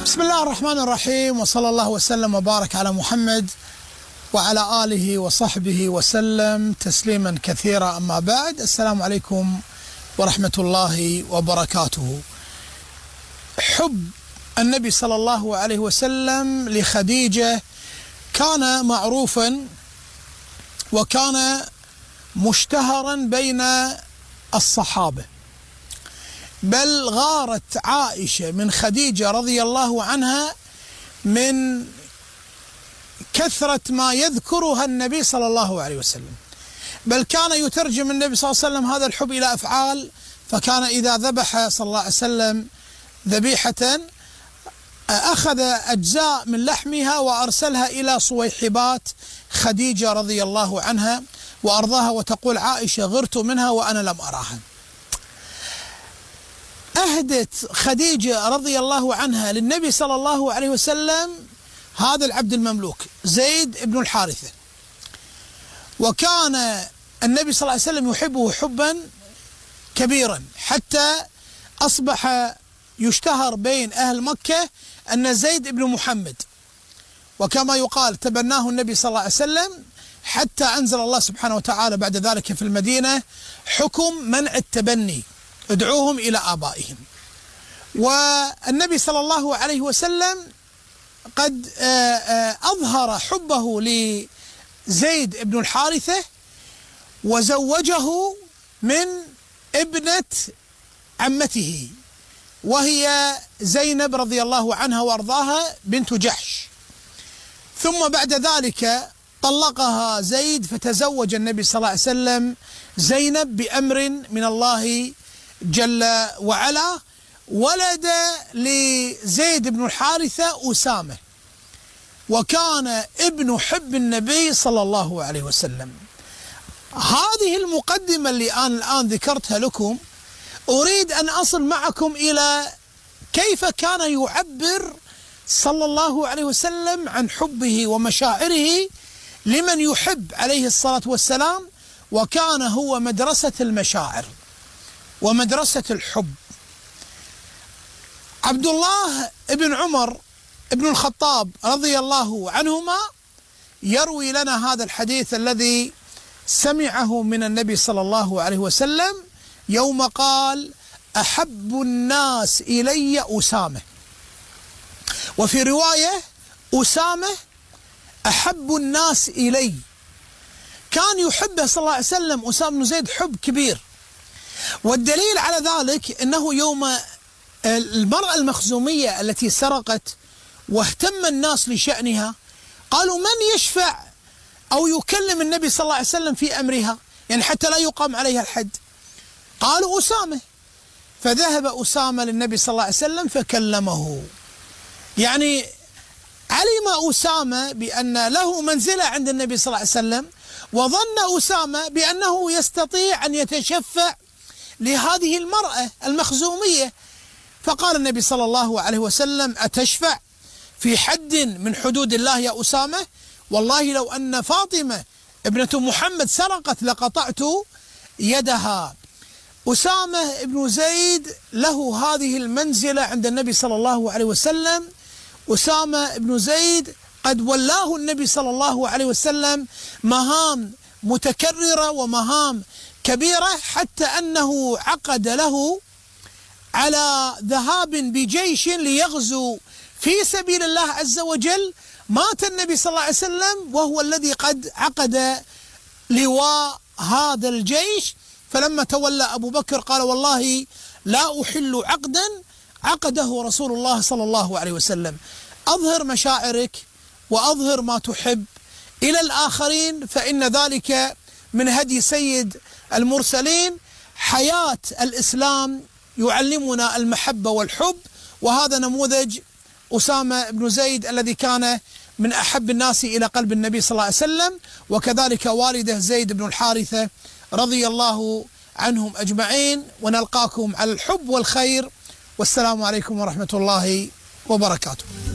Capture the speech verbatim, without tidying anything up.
بسم الله الرحمن الرحيم، وصلى الله وسلم وبارك على محمد وعلى آله وصحبه وسلم تسليما كثيرا. أما بعد، السلام عليكم ورحمة الله وبركاته. حب النبي صلى الله عليه وسلم لخديجة كان معروفا وكان مشتهرا بين الصحابة، بل غارت عائشة من خديجة رضي الله عنها من كثرة ما يذكرها النبي صلى الله عليه وسلم، بل كان يترجم النبي صلى الله عليه وسلم هذا الحب إلى أفعال. فكان إذا ذبح صلى الله عليه وسلم ذبيحة أخذ أجزاء من لحمها وأرسلها إلى صويحبات خديجة رضي الله عنها وأرضاها، وتقول عائشة: غرت منها وأنا لم أراها. أهدت خديجة رضي الله عنها للنبي صلى الله عليه وسلم هذا العبد المملوك زيد بن الحارثة، وكان النبي صلى الله عليه وسلم يحبه حبا كبيرا، حتى أصبح يشتهر بين أهل مكة أن زيد بن محمد، وكما يقال تبناه النبي صلى الله عليه وسلم، حتى أنزل الله سبحانه وتعالى بعد ذلك في المدينة حكم منع التبني، ادعوهم إلى آبائهم. والنبي صلى الله عليه وسلم قد أظهر حبه لزيد بن الحارثة وزوجه من ابنة عمته، وهي زينب رضي الله عنها وارضاها بنت جحش. ثم بعد ذلك طلقها زيد، فتزوج النبي صلى الله عليه وسلم زينب بأمر من الله جل وعلا، ولد لزيد بن الحارثة أسامة، وكان ابن حب النبي صلى الله عليه وسلم. هذه المقدمة اللي أنا الآن ذكرتها لكم، أريد أن أصل معكم إلى كيف كان يعبر صلى الله عليه وسلم عن حبه ومشاعره لمن يحب عليه الصلاة والسلام، وكان هو مدرسة المشاعر ومدرسة الحب. عبد الله بن عمر بن الخطاب رضي الله عنهما يروي لنا هذا الحديث الذي سمعه من النبي صلى الله عليه وسلم يوم قال: أحب الناس إلي أسامة، وفي رواية أسامة أحب الناس إلي. كان يحبه صلى الله عليه وسلم أسامة بن زيد حب كبير، والدليل على ذلك أنه يوم المرأة المخزومية التي سرقت واهتم الناس لشأنها، قالوا: من يشفع أو يكلم النبي صلى الله عليه وسلم في أمرها، يعني حتى لا يقام عليها الحد؟ قالوا: أسامة. فذهب أسامة للنبي صلى الله عليه وسلم فكلمه، يعني علم أسامة بأن له منزلة عند النبي صلى الله عليه وسلم، وظن أسامة بأنه يستطيع أن يتشفع لهذه المرأة المخزومية. فقال النبي صلى الله عليه وسلم: أتشفع في حد من حدود الله يا أسامة؟ والله لو أن فاطمة ابنة محمد سرقت لقطعت يدها. أسامة بن زيد له هذه المنزلة عند النبي صلى الله عليه وسلم. أسامة بن زيد قد ولاه النبي صلى الله عليه وسلم مهام متكررة ومهام كبيرة، حتى أنه عقد له على ذهاب بجيش ليغزو في سبيل الله عز وجل. مات النبي صلى الله عليه وسلم وهو الذي قد عقد لواء هذا الجيش، فلما تولى أبو بكر قال: والله لا أحل عقدا عقده رسول الله صلى الله عليه وسلم. أظهر مشاعرك وأظهر ما تحب إلى الآخرين، فإن ذلك من هدي سيد المرسلين. حياة الإسلام يعلمنا المحبة والحب، وهذا نموذج أسامة بن زيد الذي كان من أحب الناس إلى قلب النبي صلى الله عليه وسلم، وكذلك والده زيد بن الحارثة رضي الله عنهم أجمعين. ونلقاكم على الحب والخير، والسلام عليكم ورحمة الله وبركاته.